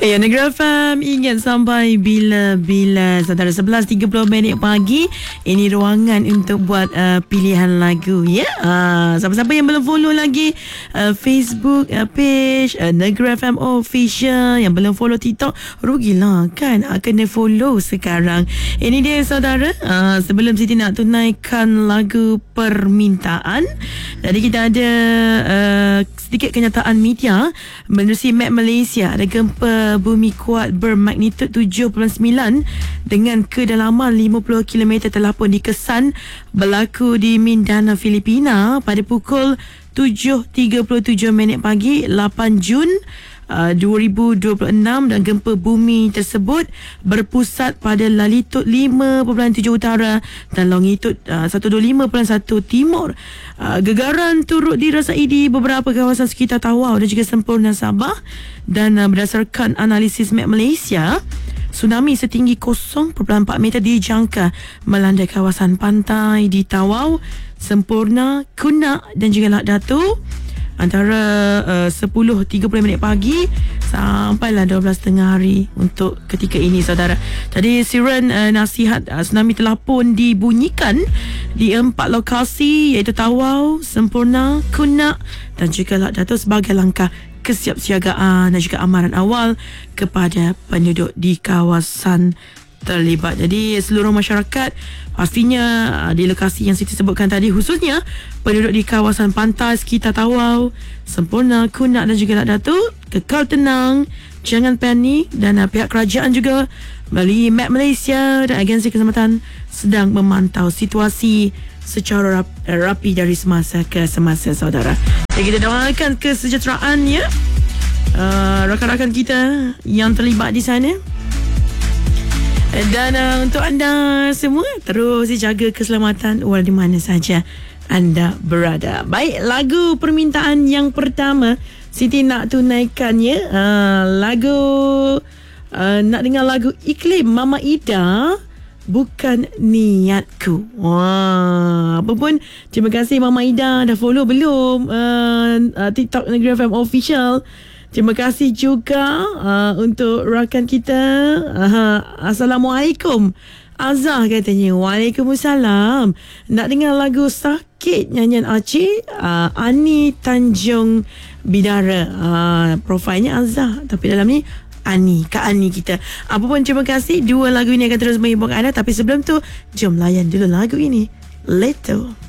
Ya, Negeri FM ingat sampai bila-bila. Saudara, 11.30 minit pagi. Ini ruangan untuk buat pilihan lagu, ya. Siapa-siapa yang belum follow lagi Facebook page Negeri FM Official, yang belum follow TikTok, rugilah kan. Kena follow sekarang. Ini dia, saudara. Sebelum Siti nak tunaikan lagu permintaan, jadi kita ada sedikit kenyataan media. Menerusi map Malaysia, ada gempa bumi kuat bermagnitud 7.9 dengan kedalaman 50 km telah pun dikesan berlaku di Mindanao, Filipina pada pukul 7.37 minit pagi 8 Jun 2026, dan gempa bumi tersebut berpusat pada lalitud 5.7 utara dan longitud 125.1 timur. Gegaran turut dirasai di beberapa kawasan sekitar Tawau dan juga Semporna, Sabah, dan berdasarkan analisis map Malaysia, tsunami setinggi 0.4 meter dijangka melanda kawasan pantai di Tawau, Semporna, Kunak dan juga Lak Datu antara 10.30 minit pagi sampailah 12.30 hari untuk ketika ini, saudara. Jadi siren nasihat tsunami telah pun dibunyikan di 4 lokasi, iaitu Tawau, Semporna, Kunak dan juga Lak Datu sebagai langkah kesiapsiagaan dan juga amaran awal kepada penduduk di kawasan terlibat. Jadi seluruh masyarakat pastinya di lokasi yang Siti sebutkan tadi, khususnya penduduk di kawasan pantai sekitar Tawau, Semporna, Kunak dan juga Lak Datu, kekal tenang, jangan panik, dan pihak kerajaan juga melalui map Malaysia dan agensi keselamatan sedang memantau situasi secara rapi dari semasa ke semasa, saudara. Jadi kita doakan kesejahteraan, ya, rakan-rakan kita yang terlibat di sana. Dan untuk anda semua, terus jaga keselamatan walau di mana saja anda berada. Baik, lagu permintaan yang pertama Siti nak tunaikan, ya. Nak dengar lagu Iklim Mama Ida, Bukan Niatku. Wah, apa pun, terima kasih Mama Ida. Dah follow belum TikTok Negeri FM Official? Terima kasih juga untuk rakan kita. Assalamualaikum. Azhar katanya. Waalaikumsalam. Nak dengar lagu Sakit nyanyian Aceh, Ani Tanjung Bidara. Profilnya Azhar, tapi dalam ni Ani, Kak Ani kita. Apa pun, terima kasih. Dua lagu ini akan terus menghibur anda. Tapi sebelum tu, jom layan dulu lagu ini. Leto.